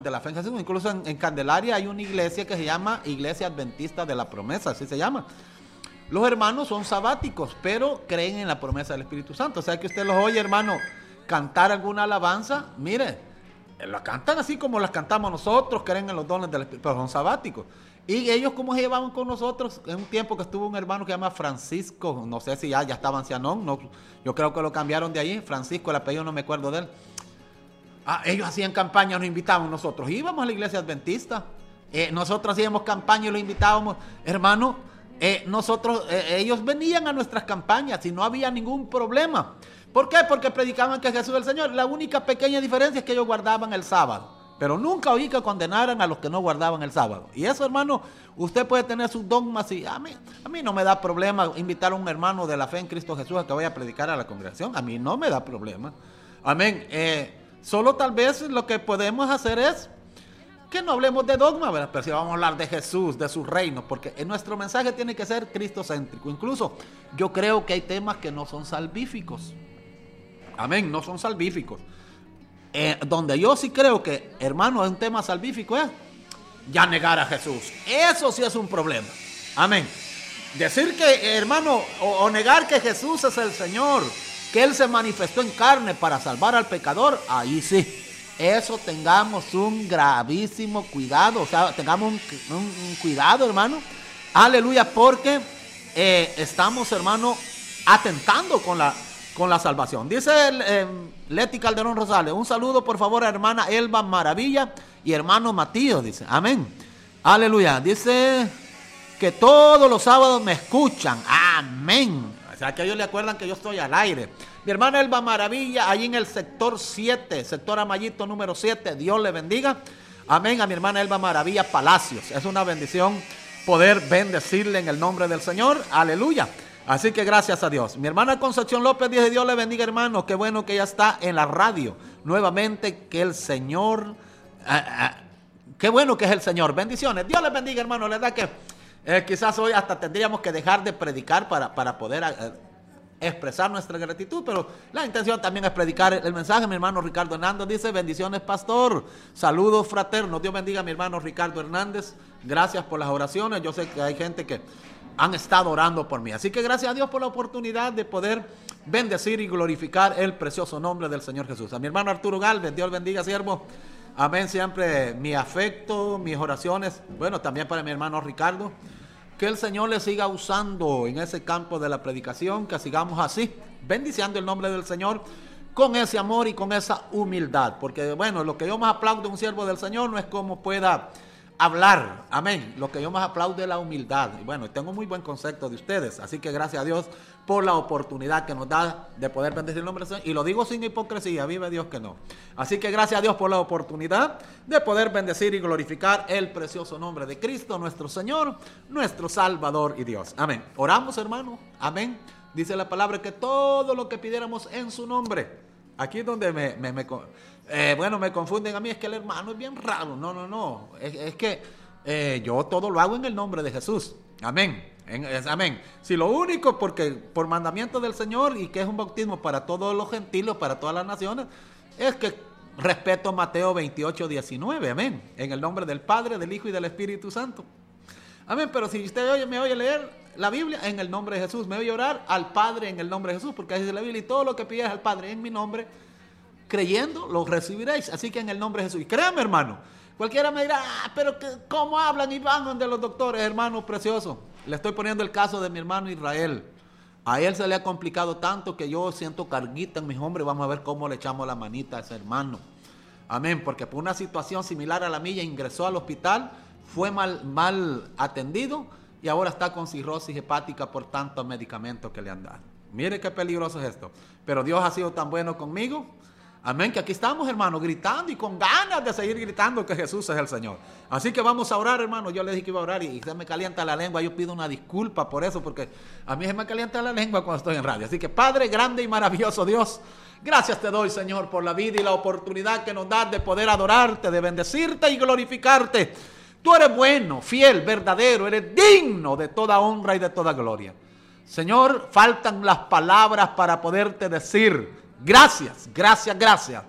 de la fe en Jesús. Incluso en Candelaria hay una iglesia que se llama Iglesia Adventista de la Promesa, así se llama. Los hermanos son sabáticos, pero creen en la promesa del Espíritu Santo. O sea que usted los oye, hermano, cantar alguna alabanza, mire, la cantan así como las cantamos nosotros, creen en los dones del Espíritu, pero son sabáticos. Y ellos, ¿cómo se llevaban con nosotros? En un tiempo que estuvo un hermano que se llama Francisco, no sé si ya estaba ancianón, no, yo creo que lo cambiaron de ahí, Francisco, el apellido no me acuerdo de él. Ellos hacían campaña, nos invitaban nosotros, íbamos a la iglesia adventista, nosotros hacíamos campaña y los invitábamos, hermano, ellos venían a nuestras campañas y no había ningún problema. ¿Por qué? Porque predicaban que Jesús es el Señor. La única pequeña diferencia es que ellos guardaban el sábado, pero nunca oí que condenaran a los que no guardaban el sábado. Y eso, hermano, usted puede tener sus dogmas y a mí no me da problema invitar a un hermano de la fe en Cristo Jesús a que vaya a predicar a la congregación, a mí no me da problema. Amén. Solo tal vez lo que podemos hacer es que no hablemos de dogma, ¿verdad? Pero si vamos a hablar de Jesús, de su reino, porque nuestro mensaje tiene que ser cristocéntrico. Incluso yo creo que hay temas que no son salvíficos. Amén, no son salvíficos. Donde yo sí creo que, hermano, es un tema salvífico, ya negar a Jesús. Eso sí es un problema. Amén. Decir que, hermano, o negar que Jesús es el Señor, que Él se manifestó en carne para salvar al pecador, ahí sí. Eso tengamos un gravísimo cuidado, o sea, tengamos un cuidado, hermano. Aleluya, porque estamos, hermano, atentando con la salvación. Dice Leti Calderón Rosales, un saludo por favor a hermana Elba Maravilla y hermano Matías, dice, amén. Aleluya, dice que todos los sábados me escuchan, amén. O sea que ellos le acuerdan que yo estoy al aire. Mi hermana Elba Maravilla, allí en el sector 7, sector Amayito número 7, Dios le bendiga. Amén, a mi hermana Elba Maravilla Palacios. Es una bendición poder bendecirle en el nombre del Señor. Aleluya. Así que gracias a Dios. Mi hermana Concepción López dice, Dios le bendiga, hermano. Qué bueno que ella está en la radio. Nuevamente, que el Señor... qué bueno que es el Señor. Bendiciones. Dios le bendiga, hermano. La verdad que quizás hoy hasta tendríamos que dejar de predicar para poder... expresar nuestra gratitud, pero la intención también es predicar el mensaje. Mi hermano Ricardo Hernández dice, bendiciones pastor, saludos fraternos, Dios bendiga a mi hermano Ricardo Hernández, gracias por las oraciones, yo sé que hay gente que han estado orando por mí, así que gracias a Dios por la oportunidad de poder bendecir y glorificar el precioso nombre del Señor Jesús. A mi hermano Arturo Galvez, Dios bendiga siervo, amén, siempre mi afecto, mis oraciones, bueno, también para mi hermano Ricardo. Que el Señor le siga usando en ese campo de la predicación, que sigamos así, bendiciendo el nombre del Señor, con ese amor y con esa humildad. Porque, bueno, lo que yo más aplaudo de un siervo del Señor no es cómo pueda hablar, amén. Lo que yo más aplaudo es la humildad. Y bueno, tengo muy buen concepto de ustedes, así que gracias a Dios por la oportunidad que nos da de poder bendecir el nombre del Señor. Y lo digo sin hipocresía, vive Dios que no. Así que gracias a Dios por la oportunidad de poder bendecir y glorificar el precioso nombre de Cristo, nuestro Señor, nuestro Salvador y Dios. Amén. Oramos, hermano. Amén. Dice la palabra que todo lo que pidiéramos en su nombre. Aquí es donde me confunden a mí, es que el hermano es bien raro. No. Es que yo todo lo hago en el nombre de Jesús. Amén. Amén. Si lo único, porque por mandamiento del Señor y que es un bautismo para todos los gentiles, para todas las naciones, es que respeto Mateo 28:19. Amén. En el nombre del Padre, del Hijo y del Espíritu Santo. Amén. Pero si usted me oye leer la Biblia en el nombre de Jesús, me oye orar al Padre en el nombre de Jesús, porque ahí dice la Biblia, y todo lo que pides al Padre en mi nombre, creyendo, lo recibiréis. Así que en el nombre de Jesús. Y créame, hermano, cualquiera me dirá, pero ¿cómo hablan y van donde los doctores, hermano precioso? Le estoy poniendo el caso de mi hermano Israel. A él se le ha complicado tanto que yo siento carguita en mis hombros. Vamos a ver cómo le echamos la manita a ese hermano. Amén, porque por una situación similar a la mía ingresó al hospital, fue mal atendido y ahora está con cirrosis hepática por tantos medicamentos que le han dado. Mire qué peligroso es esto. Pero Dios ha sido tan bueno conmigo. Amén, que aquí estamos, hermano, gritando y con ganas de seguir gritando que Jesús es el Señor. Así que vamos a orar, hermano. Yo le dije que iba a orar y se me calienta la lengua. Yo pido una disculpa por eso, porque a mí se me calienta la lengua cuando estoy en radio. Así que, Padre grande y maravilloso Dios, gracias te doy, Señor, por la vida y la oportunidad que nos das de poder adorarte, de bendecirte y glorificarte. Tú eres bueno, fiel, verdadero, eres digno de toda honra y de toda gloria. Señor, faltan las palabras para poderte decir gracias, gracias, gracias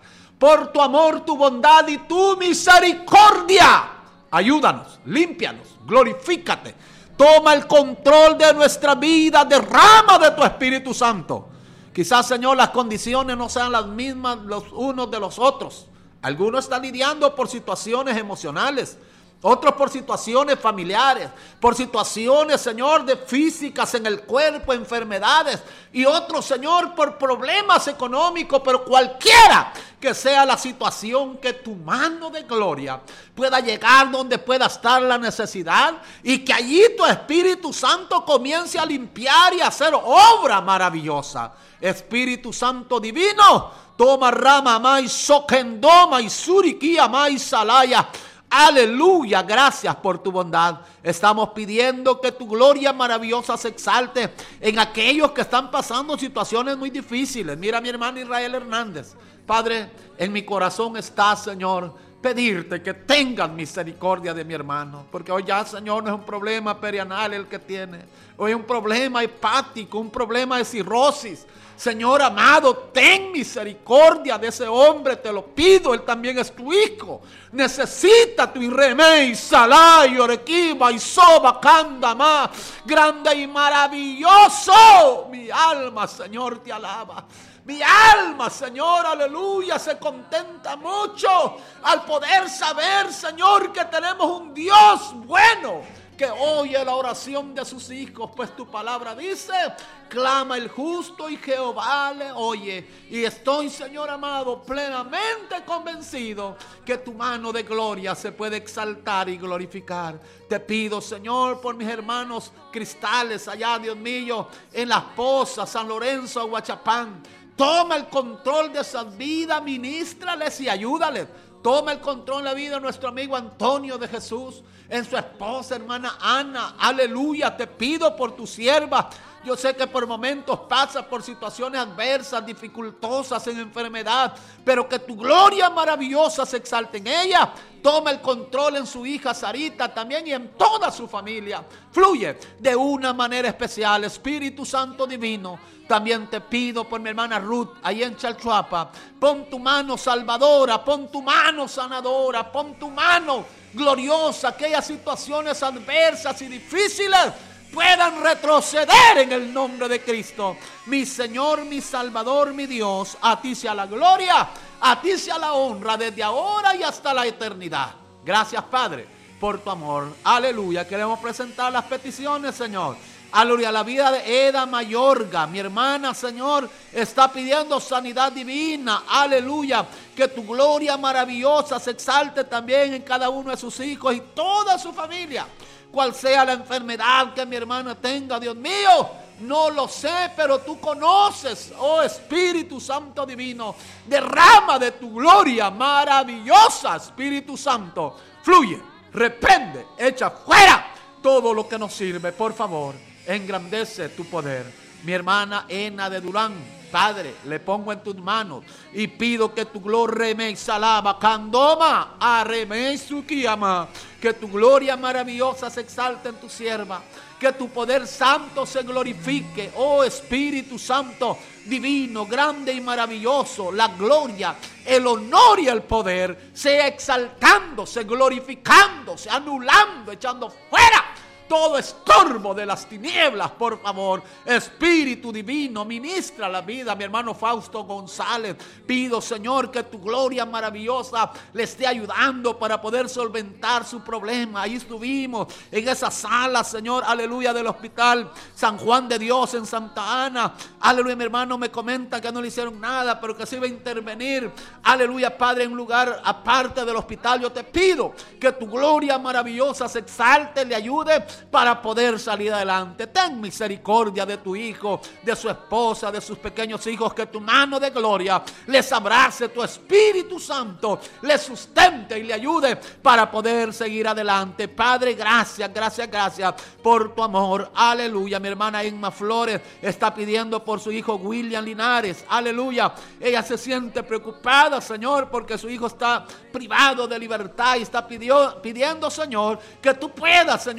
por tu amor, tu bondad y tu misericordia. Ayúdanos, límpianos, glorifícate. Toma el control de nuestra vida, derrama de tu Espíritu Santo. Quizás, Señor, las condiciones no sean las mismas los unos de los otros. Algunos están lidiando por situaciones emocionales, otros por situaciones familiares, por situaciones, Señor, de físicas en el cuerpo, enfermedades, y otros, Señor, por problemas económicos. Pero cualquiera que sea la situación, que tu mano de gloria pueda llegar donde pueda estar la necesidad, y que allí tu Espíritu Santo comience a limpiar y a hacer obra maravillosa. Espíritu Santo divino, toma rama mai sokendoma y surikia mai salaya. Aleluya, gracias por tu bondad. Estamos pidiendo que tu gloria maravillosa se exalte en aquellos que están pasando situaciones muy difíciles. Mira a mi hermano Israel Hernández. Padre, en mi corazón está, Señor, pedirte que tengas misericordia de mi hermano, porque hoy ya, Señor, no es un problema perianal el que tiene. Hoy es un problema hepático, un problema de cirrosis. Señor amado, ten misericordia de ese hombre, te lo pido. Él también es tu hijo. Necesita tu irremey, salay, orequiba y soba, candama. Grande y maravilloso. Mi alma, Señor, te alaba. Mi alma, Señor, aleluya, se contenta mucho al poder saber, Señor, que tenemos un Dios bueno, que oye la oración de sus hijos. Pues tu palabra dice: clama el justo y Jehová le oye. Y estoy, Señor amado, plenamente convencido que tu mano de gloria se puede exaltar y glorificar. Te pido, Señor, por mis hermanos cristales allá, Dios mío, en Las Pozas, San Lorenzo, Aguachapán. Toma el control de esas vidas, ministrales y ayúdales. Toma el control de la vida de nuestro amigo Antonio de Jesús, en su esposa, hermana Ana. Aleluya, te pido por tu sierva. Yo sé que por momentos pasa por situaciones adversas, dificultosas, en enfermedad, pero que tu gloria maravillosa se exalte en ella. Toma el control en su hija Sarita también y en toda su familia. Fluye de una manera especial, Espíritu Santo divino. También te pido por mi hermana Ruth, ahí en Chalchuapa. Pon tu mano salvadora, pon tu mano sanadora, pon tu mano gloriosa. Aquellas situaciones adversas y difíciles puedan retroceder en el nombre de Cristo. Mi Señor, mi Salvador, mi Dios, a ti sea la gloria, a ti sea la honra desde ahora y hasta la eternidad. Gracias, Padre, por tu amor. Aleluya. Queremos presentar las peticiones, Señor. Aleluya, la vida de Eda Mayorga, mi hermana, Señor, está pidiendo sanidad divina. Aleluya, que tu gloria maravillosa se exalte también en cada uno de sus hijos y toda su familia. Cual sea la enfermedad que mi hermana tenga, Dios mío, no lo sé, pero tú conoces. Oh Espíritu Santo divino, derrama de tu gloria maravillosa. Espíritu Santo, fluye, reprende, echa fuera todo lo que nos sirve, por favor. Engrandece tu poder. Mi hermana Ena de Durán, Padre, le pongo en tus manos y pido que tu gloria me salaba, candoma, areme sukiama, que tu gloria maravillosa se exalte en tu sierva, que tu poder santo se glorifique. Oh Espíritu Santo divino, grande y maravilloso, la gloria, el honor y el poder sea exaltándose, glorificándose, anulando, echando fuera todo estorbo de las tinieblas, por favor. Espíritu divino, ministra la vida a mi hermano Fausto González. Pido, Señor, que tu gloria maravillosa le esté ayudando para poder solventar su problema. Ahí estuvimos en esa sala, Señor, aleluya, del Hospital San Juan de Dios en Santa Ana. Aleluya, mi hermano me comenta que no le hicieron nada, pero que se iba a intervenir. Aleluya, Padre, en un lugar aparte del hospital. Yo te pido que tu gloria maravillosa se exalte, le ayude para poder salir adelante. Ten misericordia de tu hijo, de su esposa, de sus pequeños hijos. Que tu mano de gloria les abrace, tu Espíritu Santo les sustente y le ayude para poder seguir adelante. Padre, gracias, gracias, gracias por tu amor. Aleluya. Mi hermana Inma Flores está pidiendo por su hijo William Linares. Aleluya. Ella se siente preocupada, Señor, porque su hijo está privado de libertad y está pidiendo, Señor, que tú puedas, Señor, abrir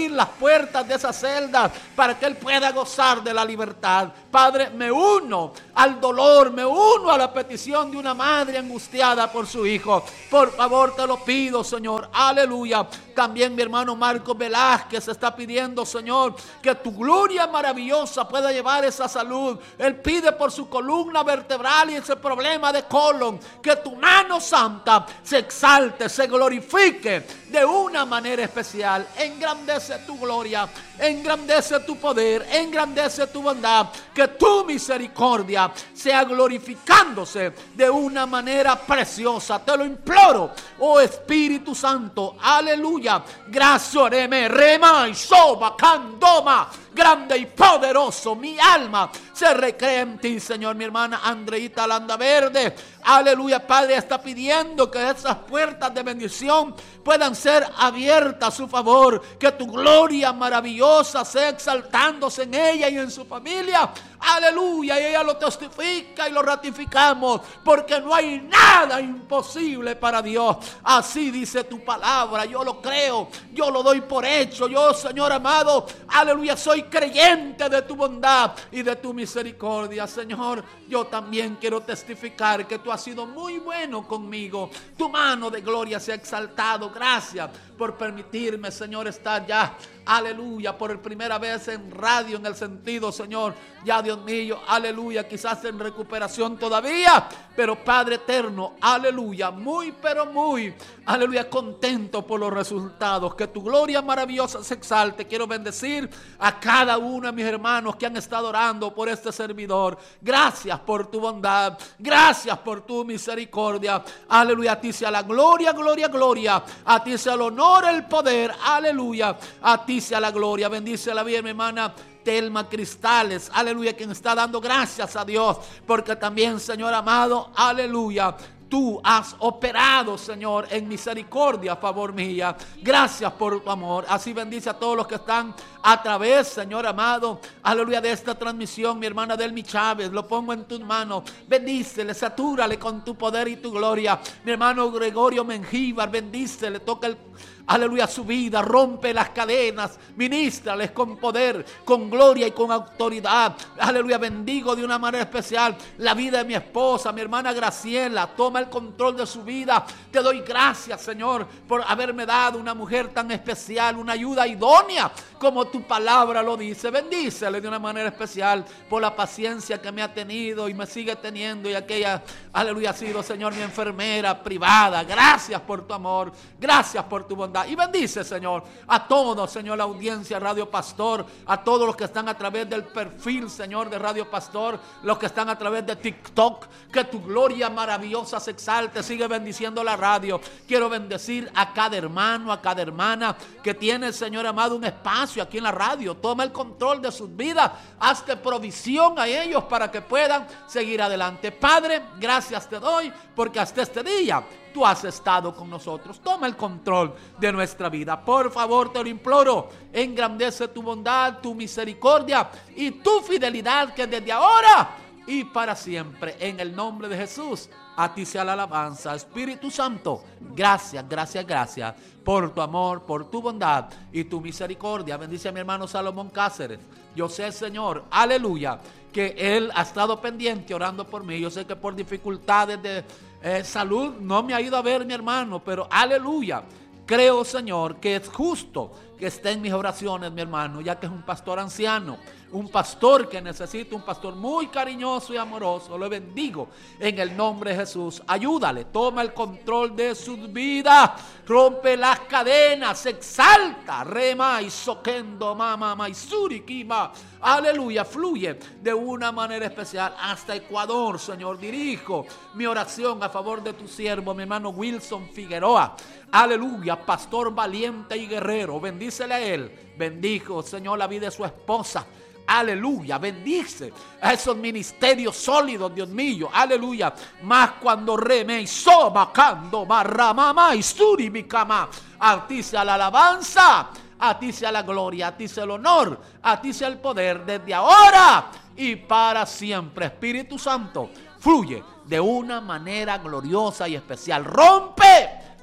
abrir las puertas de esas celdas para que él pueda gozar de la libertad. Padre, me uno al dolor, me uno a la petición de una madre angustiada por su hijo. Por favor, te lo pido, Señor. Aleluya. También mi hermano Marcos Velázquez está pidiendo, Señor, que tu gloria maravillosa pueda llevar esa salud. Él pide por su columna vertebral y ese problema de colon, que tu mano santa se exalte, se glorifique de una manera especial. Engrandece tu gloria, engrandece tu poder, engrandece tu bondad, que tu misericordia sea glorificándose de una manera preciosa. Te lo imploro, oh Espíritu Santo. Aleluya. Gracias, rema y soba, candoma. Grande y poderoso, mi alma se recrea en ti, Señor. Mi hermana Andreita Landaverde, aleluya, Padre, está pidiendo que esas puertas de bendición puedan ser abiertas a su favor, que tu gloria maravillosa sea exaltándose en ella y en su familia. Aleluya, y ella lo testifica y lo ratificamos, porque no hay nada imposible para Dios. Así dice tu palabra, yo lo creo, yo lo doy por hecho. Yo, Señor amado, aleluya, soy creyente de tu bondad y de tu misericordia. Señor, yo también quiero testificar que tú has sido muy bueno conmigo. Tu mano de gloria se ha exaltado. Gracias por permitirme, Señor, estar ya, aleluya, por primera vez en radio, en el sentido, Señor, ya, Dios mío, aleluya, quizás en recuperación todavía, pero Padre eterno, aleluya, muy, pero muy, aleluya, contento por los resultados. Que tu gloria maravillosa se exalte. Quiero bendecir a cada uno de mis hermanos que han estado orando por este servidor. Gracias por tu bondad, gracias por tu misericordia. Aleluya, a ti sea la gloria, gloria, gloria. A ti sea el honor, el poder, aleluya. A ti sea la gloria. Bendice la vida, mi hermana Telma Cristales, aleluya, quien está dando gracias a Dios, porque también, Señor amado, aleluya, tú has operado, Señor, en misericordia a favor mía. Gracias por tu amor. Así bendice a todos los que están a través, Señor amado, aleluya, de esta transmisión. Mi hermana Delmi Chávez, lo pongo en tus manos. Bendícele, satúrale con tu poder y tu gloria. Mi hermano Gregorio Mengíbar, bendícele, toca el, aleluya, su vida, rompe las cadenas, ministrales con poder, con gloria y con autoridad. Aleluya, bendigo de una manera especial la vida de mi esposa, mi hermana Graciela. Toma el control de su vida. Te doy gracias, Señor, por haberme dado una mujer tan especial, una ayuda idónea, como tu palabra lo dice. Bendícele de una manera especial por la paciencia que me ha tenido y me sigue teniendo, y aquella, aleluya, ha sido, Señor, mi enfermera privada. Gracias por tu amor, gracias por tu bondad. Y bendice, Señor, a todos, Señor, la audiencia Radio Pastor, a todos los que están a través del perfil, Señor, de Radio Pastor, los que están a través de TikTok. Que tu gloria maravillosa se exalte. Sigue bendiciendo la radio. Quiero bendecir a cada hermano, a cada hermana que tiene, Señor amado, un espacio aquí en la radio. Toma el control de sus vidas. Hazte provisión a ellos para que puedan seguir adelante. Padre, gracias te doy, porque hasta este día tú has estado con nosotros. Toma el control de nuestra vida. Por favor, te lo imploro. Engrandece tu bondad, tu misericordia y tu fidelidad, que desde ahora y para siempre, en el nombre de Jesús, a ti sea la alabanza. Espíritu Santo, gracias, gracias, gracias por tu amor, por tu bondad y tu misericordia. Bendice a mi hermano Salomón Cáceres. Yo sé, Señor, aleluya, que él ha estado pendiente orando por mí. Yo sé que por dificultades de salud no me ha ido a ver mi hermano, pero aleluya, creo, Señor, que es justo que esté en mis oraciones, mi hermano, ya que es un pastor anciano, un pastor que necesita, un pastor muy cariñoso y amoroso. Lo bendigo en el nombre de Jesús. Ayúdale, toma el control de sus vidas, rompe las cadenas, se exalta, rema y soquendo, mama, maisuri, kima. Aleluya, fluye de una manera especial hasta Ecuador, Señor. Dirijo mi oración a favor de tu siervo, mi hermano Wilson Figueroa. Aleluya, pastor valiente y guerrero. Bendícele a él. Bendijo, Señor, la vida de su esposa. Aleluya, bendice a esos ministerios sólidos, Dios mío. Aleluya, más cuando reme y sobacando, barramama y suribicama. A ti sea la alabanza, a ti sea la gloria, a ti sea el honor, a ti sea el poder, desde ahora y para siempre. Espíritu Santo, fluye de una manera gloriosa y especial. Rompe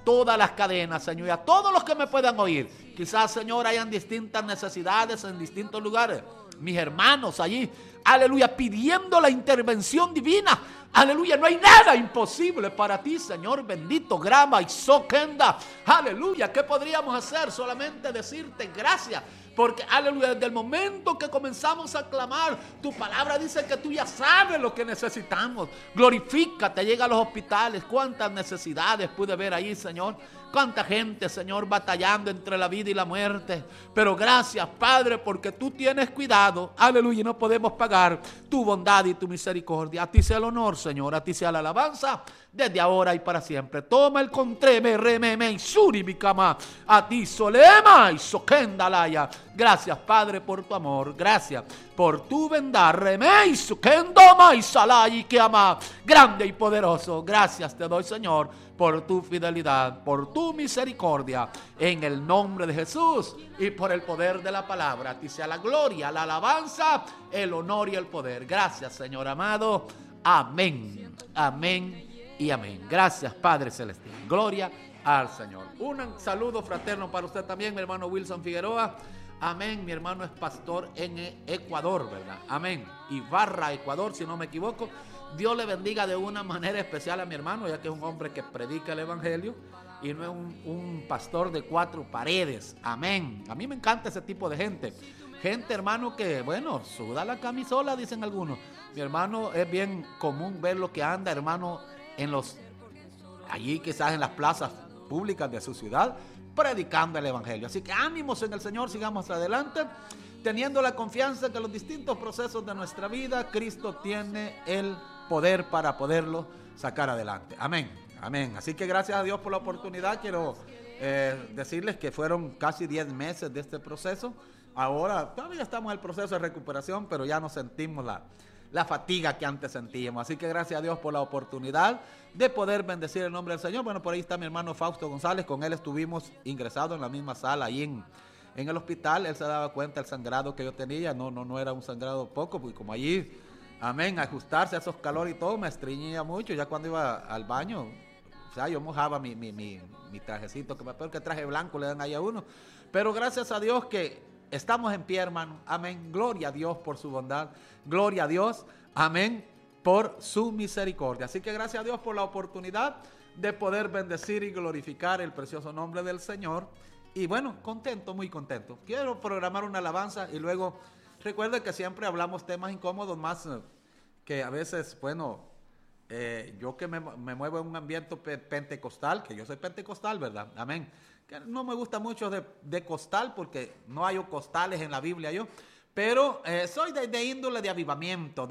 todas las cadenas, Señor, y a todos los que me puedan oír. Quizás, Señor, hayan distintas necesidades en distintos lugares. Mis hermanos allí, aleluya, pidiendo la intervención divina. Aleluya, no hay nada imposible para ti, Señor bendito. Grama y soquenda. Aleluya, ¿qué podríamos hacer? Solamente decirte gracias. Porque, aleluya, desde el momento que comenzamos a clamar, tu palabra dice que tú ya sabes lo que necesitamos. Glorifícate, llega a los hospitales. Cuántas necesidades pude ver ahí, Señor. Cuánta gente, Señor, batallando entre la vida y la muerte. Pero gracias, Padre, porque tú tienes cuidado. Aleluya, y no podemos pagar tu bondad y tu misericordia. A ti sea el honor, Señor. A ti sea la alabanza desde ahora y para siempre. Toma el contreme, rememe y suribicama. A ti solema y soquendalaya. Gracias, Padre, por tu amor. Gracias por tu bondad. Remei suquendoma y salay que ama. Grande y poderoso. Gracias te doy, Señor, por tu fidelidad, por tu misericordia, en el nombre de Jesús y por el poder de la palabra. A ti sea la gloria, la alabanza, el honor y el poder. Gracias, Señor amado. Amén, amén y amén. Gracias, Padre Celestial. Gloria al Señor. Un saludo fraterno para usted también, mi hermano Wilson Figueroa. Amén, mi hermano es pastor en Ecuador, ¿verdad? Amén. Ibarra, Ecuador, si no me equivoco. Dios le bendiga de una manera especial a mi hermano, ya que es un hombre que predica el evangelio y no es un pastor de cuatro paredes. Amén. A mí me encanta ese tipo de gente. Gente, hermano, que, bueno, suda la camisola, dicen algunos. Mi hermano, es bien común ver lo que anda, hermano, allí quizás en las plazas públicas de su ciudad, predicando el evangelio. Así que ánimos en el Señor, sigamos adelante, teniendo la confianza que los distintos procesos de nuestra vida, Cristo tiene el poder para poderlo sacar adelante. Amén, amén. Así que gracias a Dios por la oportunidad. Quiero decirles que fueron casi 10 meses de este proceso. Ahora todavía estamos en el proceso de recuperación, pero ya no sentimos la fatiga que antes sentíamos. Así que gracias a Dios por la oportunidad de poder bendecir el nombre del Señor. Bueno, por ahí está mi hermano Fausto González. Con él estuvimos ingresados en la misma sala ahí en el hospital. Él se daba cuenta del sangrado que yo tenía. No era un sangrado poco, porque como allí, amén, ajustarse a esos calores y todo, me estreñía mucho. Ya cuando iba al baño, o sea, yo mojaba mi trajecito, peor que traje blanco le dan ahí a uno. Pero gracias a Dios que estamos en pie, hermano. Amén. Gloria a Dios por su bondad. Gloria a Dios. Amén. Por su misericordia. Así que gracias a Dios por la oportunidad de poder bendecir y glorificar el precioso nombre del Señor. Y bueno, contento, muy contento. Quiero programar una alabanza y luego recuerde que siempre hablamos temas incómodos, más que a veces, bueno, yo que me muevo en un ambiente pentecostal, que yo soy pentecostal, ¿verdad? Amén. Que no me gusta mucho de costal porque no hay costales en la Biblia yo, pero soy de índole de avivamiento,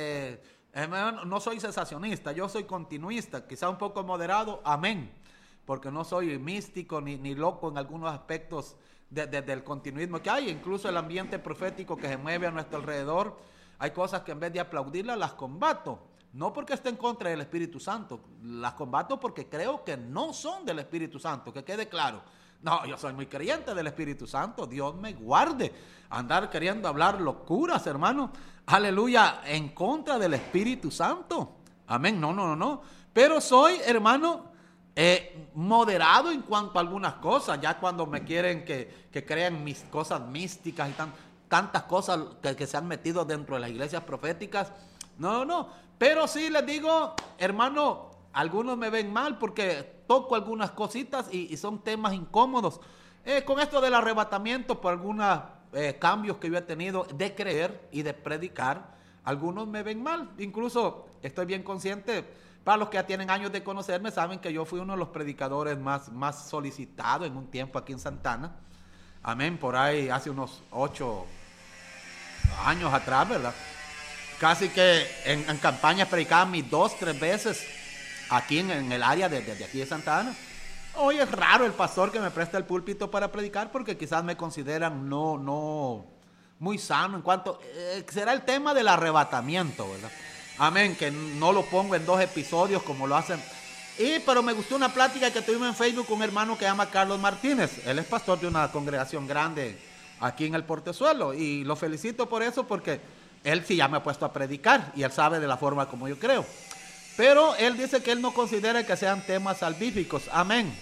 no soy sensacionista, yo soy continuista, quizá un poco moderado, amén, porque no soy místico ni loco en algunos aspectos del continuismo que hay, incluso el ambiente profético que se mueve a nuestro alrededor, hay cosas que en vez de aplaudirlas las combato. No porque esté en contra del Espíritu Santo, las combato porque creo que no son del Espíritu Santo, que quede claro. No, yo soy muy creyente del Espíritu Santo, Dios me guarde andar queriendo hablar locuras, hermano, aleluya, en contra del Espíritu Santo. Amén, no. Pero soy, hermano, moderado en cuanto a algunas cosas, ya cuando me quieren que crean mis cosas místicas y tantas cosas que se han metido dentro de las iglesias proféticas. No. Pero sí les digo, hermano, algunos me ven mal porque toco algunas cositas y son temas incómodos. Con esto del arrebatamiento, por algunos cambios que yo he tenido de creer y de predicar, algunos me ven mal. Incluso estoy bien consciente, para los que ya tienen años de conocerme, saben que yo fui uno de los predicadores más solicitados en un tiempo aquí en Santana. Amén, por ahí hace unos 8 años atrás, ¿verdad? Casi que en campañas predicaba 2-3 veces aquí en el área de aquí de Santa Ana. Hoy es raro el pastor que me presta el púlpito para predicar porque quizás me consideran no muy sano en cuanto... será el tema del arrebatamiento, ¿verdad? Amén, que no lo pongo en 2 episodios como lo hacen. Pero me gustó una plática que tuvimos en Facebook con un hermano que se llama Carlos Martínez. Él es pastor de una congregación grande aquí en el Portezuelo y lo felicito por eso porque... él sí ya me ha puesto a predicar y él sabe de la forma como yo creo. Pero él dice que él no considera que sean temas salvíficos. Amén.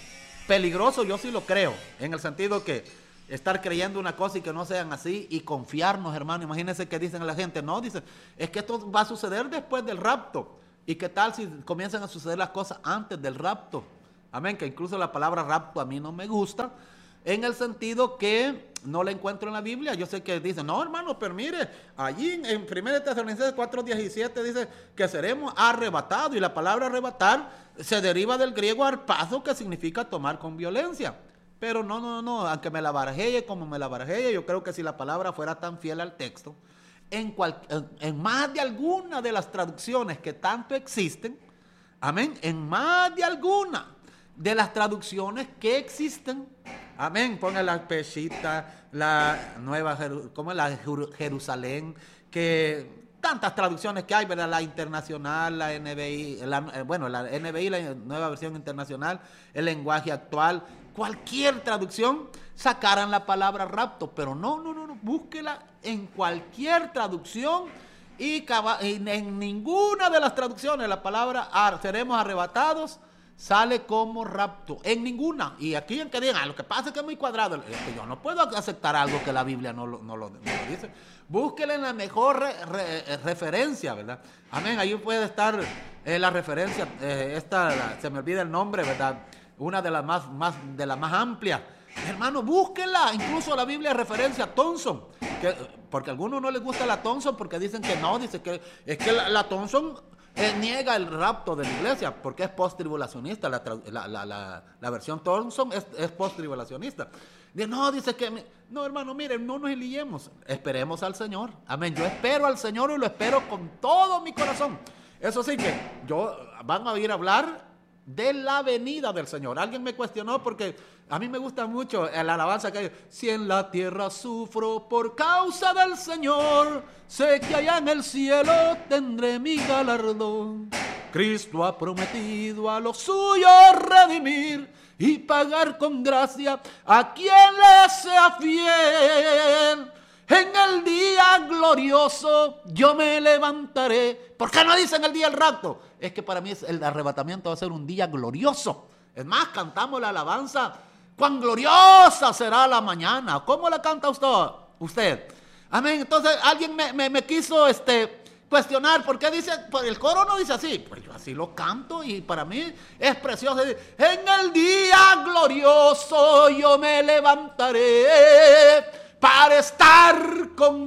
peligroso, yo sí lo creo, en el sentido que estar creyendo una cosa y que no sean así y confiarnos, hermano. Imagínense que dicen a la gente, no, dicen, es que esto va a suceder después del rapto. ¿Y qué tal si comienzan a suceder las cosas antes del rapto? Amén, que incluso la palabra rapto a mí no me gusta, en el sentido que no la encuentro en la Biblia. Yo sé que dicen, no, hermano, pero mire, allí en 1 Tesalonicenses 4:17 dice que seremos arrebatados, y la palabra arrebatar se deriva del griego arpazo, que significa tomar con violencia. Pero no, aunque me la barajee como me la barajee, yo creo que si la palabra fuera tan fiel al texto, en más de alguna de las traducciones que tanto existen, amén, en más de alguna de las traducciones que existen, amén, pongan la Peshitta, la Nueva Jerusalén, que tantas traducciones que hay, ¿verdad? La internacional, la NBI, la NBI, la nueva versión internacional, el lenguaje actual, cualquier traducción sacaran la palabra rapto, pero no, búsquela en cualquier traducción y en ninguna de las traducciones la palabra seremos arrebatados sale como rapto, en ninguna. Y aquí en que digan, lo que pasa es que es muy cuadrado, es que yo no puedo aceptar algo que la Biblia no lo dice. Búsquele en la mejor referencia, ¿verdad? Amén, ahí puede estar la referencia, se me olvida el nombre, ¿verdad? Una de las más amplias. Hermano, búsquela. Incluso la Biblia referencia a Thompson, porque a algunos no les gusta la Thompson porque dicen que no, dice que es que la Thompson niega el rapto de la iglesia porque es post-tribulacionista. La versión Thompson es post-tribulacionista. Dice que no, hermano, miren, no nos liemos, esperemos al Señor. Amén, yo espero al Señor y lo espero con todo mi corazón. Eso sí que van a oír hablar de la venida del Señor. Alguien me cuestionó porque a mí me gusta mucho la alabanza que hay: si en la tierra sufro por causa del Señor, sé que allá en el cielo tendré mi galardón. Cristo ha prometido a los suyos redimir y pagar con gracia a quien le sea fiel. En el día glorioso yo me levantaré. ¿Por qué no dicen el día del rapto? Es que para mí el arrebatamiento va a ser un día glorioso. Es más, cantamos la alabanza: cuán gloriosa será la mañana. ¿Cómo la canta usted? Amén. Entonces alguien me quiso cuestionar por qué dice, pues el coro no dice así. Pues yo así lo canto y para mí es precioso. En el día glorioso yo me levantaré para estar con